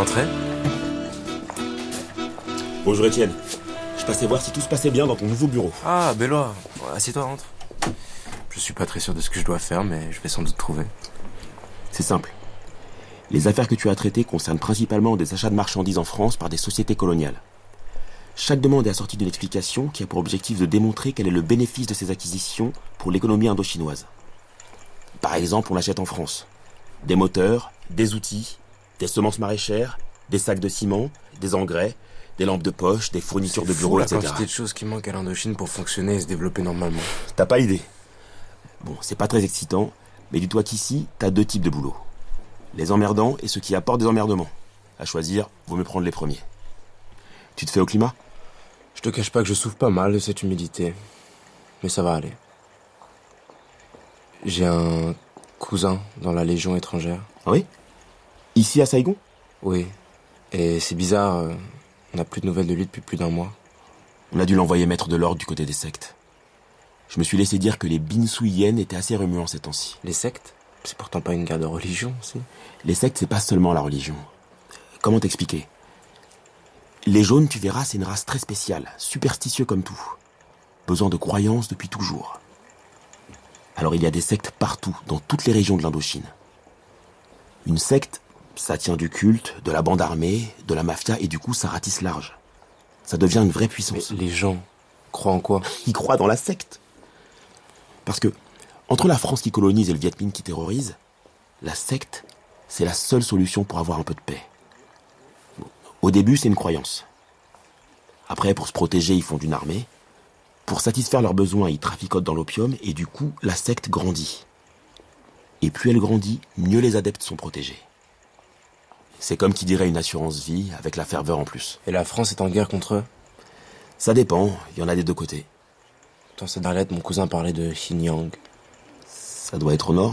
Entrez. Bonjour Étienne. Je passais voir si tout se passait bien dans ton nouveau bureau. Ah, Béloi. Assieds-toi, rentre. Je suis pas très sûr de ce que je dois faire, mais je vais sans doute trouver. C'est simple. Les affaires que tu as traitées concernent principalement des achats de marchandises en France par des sociétés coloniales. Chaque demande est assortie d'une explication qui a pour objectif de démontrer quel est le bénéfice de ces acquisitions pour l'économie indo-chinoise. Par exemple, on achète en France des moteurs, des outils, des semences maraîchères, des sacs de ciment, des engrais, des lampes de poche, des fournitures de bureau, etc. La quantité de choses qui manquent à l'Indochine pour fonctionner et se développer normalement. T'as pas idée. Bon, c'est pas très excitant, mais dis-toi qu'ici, t'as deux types de boulot. Les emmerdants et ceux qui apportent des emmerdements. À choisir, vaut mieux prendre les premiers. Tu te fais au climat ? Je te cache pas que je souffre pas mal de cette humidité. Mais ça va aller. J'ai un cousin dans la Légion étrangère. Ah oui ? Ici à Saigon ? Oui. Et c'est bizarre, on n'a plus de nouvelles de lui depuis plus d'1 mois. On a dû l'envoyer mettre de l'ordre du côté des sectes. Je me suis laissé dire que les Binsouïennes étaient assez remuants ces temps-ci. Les sectes ? C'est pourtant pas une guerre de religion, si. Les sectes, c'est pas seulement la religion. Comment t'expliquer ? Les jaunes, tu verras, c'est une race très spéciale, superstitieux comme tout. Besoin de croyances depuis toujours. Alors il y a des sectes partout, dans toutes les régions de l'Indochine. Une secte, ça tient du culte, de la bande armée, de la mafia, et du coup ça ratisse large. Ça devient une vraie puissance. Mais les gens croient en quoi ? Ils croient dans la secte. Parce que, entre la France qui colonise et le Viet Minh qui terrorise, la secte, c'est la seule solution pour avoir un peu de paix. Au début, c'est une croyance. Après, pour se protéger, ils font d'une armée. Pour satisfaire leurs besoins, ils traficotent dans l'opium, et du coup, la secte grandit. Et plus elle grandit, mieux les adeptes sont protégés. C'est comme qui dirait une assurance vie, avec la ferveur en plus. Et la France est en guerre contre eux ? Ça dépend, il y en a des deux côtés. Dans cette lettre, mon cousin parlait de Xinjiang. Ça doit être au nord ?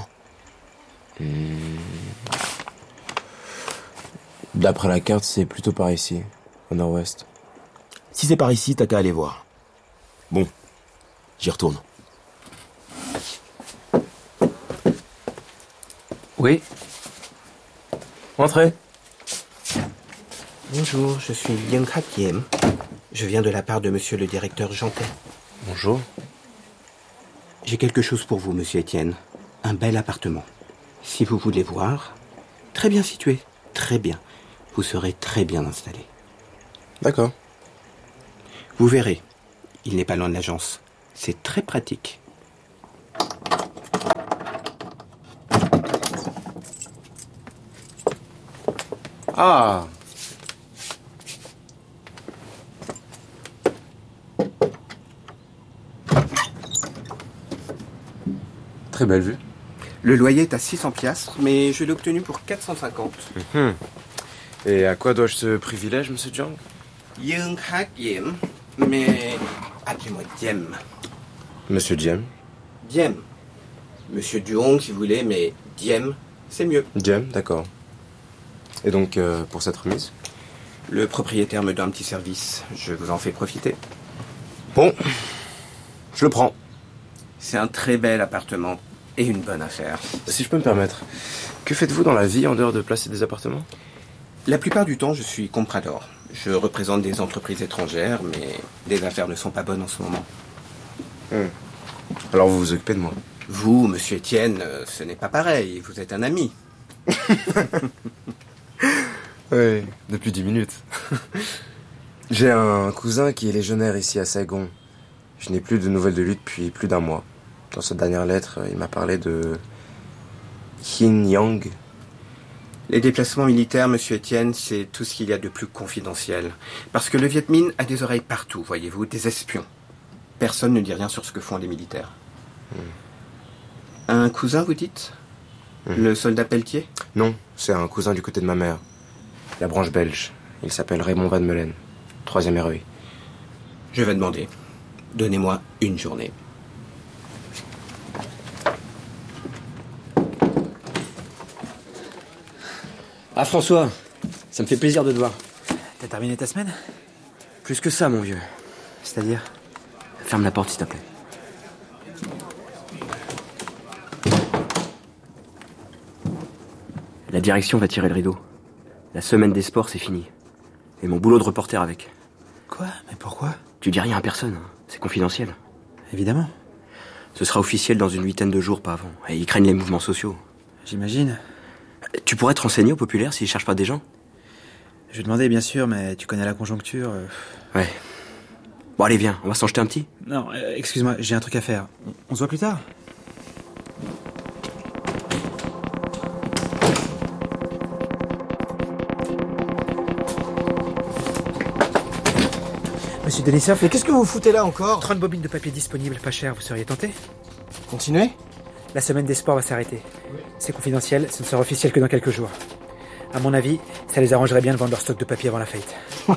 D'après la carte, c'est plutôt par ici, au nord-ouest. Si c'est par ici, t'as qu'à aller voir. Bon, j'y retourne. Oui. Entrez. Bonjour, je suis Yang Hak-Yem. Je viens de la part de monsieur le directeur Jantet. Bonjour. J'ai quelque chose pour vous, monsieur Étienne. Un bel appartement. Si vous voulez voir, très bien situé, très bien. Vous serez très bien installé. D'accord. Vous verrez, il n'est pas loin de l'agence. C'est très pratique. Ah. Très belle vue. Le loyer est à 600 piastres, mais je l'ai obtenu pour 450. Et à quoi dois-je ce privilège, monsieur Jiang ? Yang Hak-Yem, mais appelez-moi Diem. Monsieur Diem. Diem. Monsieur Duong, si vous voulez, mais Diem, c'est mieux. Diem, d'accord. Et donc, pour cette remise ? Le propriétaire me donne un petit service. Je vous en fais profiter. Bon, je le prends. C'est un très bel appartement et une bonne affaire. Si je peux me permettre, que faites-vous dans la vie en dehors de placer des appartements ? La plupart du temps, je suis comprador. Je représente des entreprises étrangères, mais les affaires ne sont pas bonnes en ce moment. Alors vous vous occupez de moi ? Vous, monsieur Étienne, ce n'est pas pareil. Vous êtes un ami. Oui, depuis 10 minutes. J'ai un cousin qui est légionnaire ici à Saigon. Je n'ai plus de nouvelles de lui depuis plus d'1 mois. Dans cette dernière lettre, il m'a parlé de Xinjiang. Les déplacements militaires, monsieur Étienne, c'est tout ce qu'il y a de plus confidentiel. Parce que le Viet Minh a des oreilles partout, voyez-vous, des espions. Personne ne dit rien sur ce que font les militaires. Un cousin, vous dites ? Le soldat Pelletier ? Non, c'est un cousin du côté de ma mère. La branche belge. Il s'appelle Raymond Van Meulen. 3e REI. Je vais demander. Donnez-moi une journée. Ah François, ça me fait plaisir de te voir. T'as terminé ta semaine ? Plus que ça, mon vieux. C'est-à-dire ? Ferme la porte, s'il te plaît. La direction va tirer le rideau. La semaine des sports, c'est fini. Et mon boulot de reporter avec. Quoi? Mais pourquoi? Tu dis rien à personne, hein. C'est confidentiel. Évidemment. Ce sera officiel dans une 8aine de jours, pas avant. Et ils craignent les mouvements sociaux. J'imagine. Tu pourrais te renseigner au populaire s'ils cherchent pas des gens? Je vais demander, bien sûr, mais tu connais la conjoncture. Ouais. Bon, allez, viens, on va s'en jeter un petit. Non, excuse-moi, j'ai un truc à faire. On se voit plus tard? Monsieur Denisov, Mais qu'est-ce que vous foutez là encore? 30 bobines de papier disponibles, pas cher, vous seriez tenté? Continuez. La semaine des sports va s'arrêter. C'est confidentiel, ce ne sera officiel que dans quelques jours. À mon avis, ça les arrangerait bien de vendre leur stock de papier avant la fête.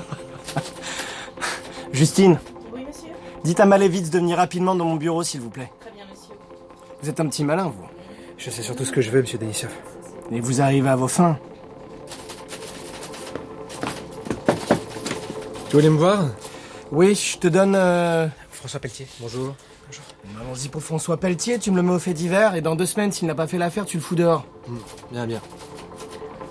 Justine, Oui, monsieur. dites à Malevitz de venir rapidement dans mon bureau, s'il vous plaît. Très bien, monsieur. Vous êtes un petit malin, vous. Je sais surtout ce que je veux, monsieur Denisov. Et vous arrivez à vos fins. Tu voulais me voir? Oui, je te donne... François Pelletier, bonjour. Allons-y pour François Pelletier, tu me le mets au fait divers, et dans 2 semaines, s'il n'a pas fait l'affaire, tu le fous dehors. Bien.